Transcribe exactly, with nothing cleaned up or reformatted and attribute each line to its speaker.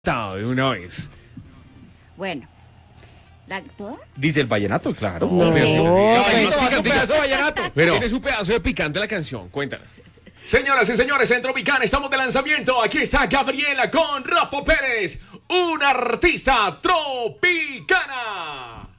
Speaker 1: De una vez.
Speaker 2: Bueno, ¿la toda?
Speaker 3: Dice el vallenato, claro.
Speaker 1: No,
Speaker 3: Obvio, sí.
Speaker 1: no,
Speaker 3: Ay,
Speaker 1: no,
Speaker 3: no,
Speaker 1: no,
Speaker 3: un pedazo de vallenato.
Speaker 1: Pero tienes un pedazo de picante la canción, cuéntala. Señoras y señores, en Tropicana estamos de lanzamiento. Aquí está Gabriela con Rafa Pérez, una artista tropicana.